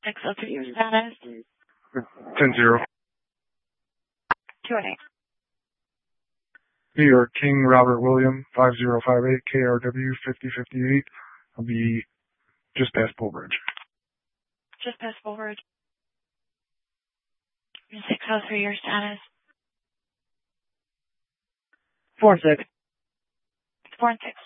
603, your status? 10-0. 218. New York, King Robert William, 5058, KRW 5058. I'll be just past Bull Bridge. Just past Bull Bridge. 603, your status? 4-6. 4 and 6.